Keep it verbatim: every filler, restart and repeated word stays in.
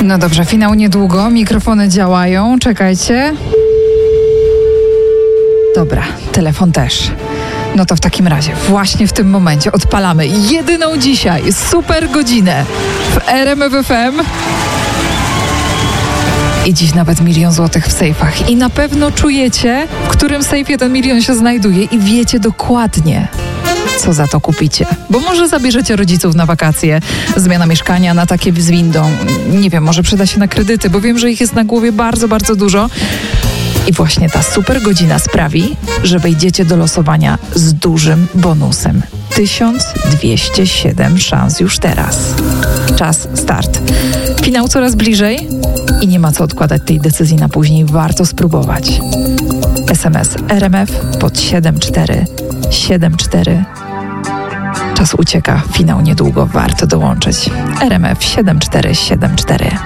No dobrze, finał niedługo, mikrofony działają, czekajcie. Dobra, telefon też. No to w takim razie właśnie w tym momencie odpalamy jedyną dzisiaj super godzinę w R M F F M. I dziś nawet milion złotych w sejfach. I na pewno czujecie, w którym sejfie ten milion się znajduje i wiecie dokładnie, co za to kupicie. Bo może zabierzecie rodziców na wakacje, zmiana mieszkania na takie z windą. Nie wiem, może przyda się na kredyty, bo wiem, że ich jest na głowie bardzo, bardzo dużo. I właśnie ta super godzina sprawi, że wejdziecie do losowania z dużym bonusem. tysiąc dwieście siedem szans już teraz. Czas start. Finał coraz bliżej i nie ma co odkładać tej decyzji na później. Warto spróbować. S M S R M F pod siedem cztery siedem cztery. Czas ucieka. Finał niedługo. Warto dołączyć. R M F siedem cztery siedem cztery.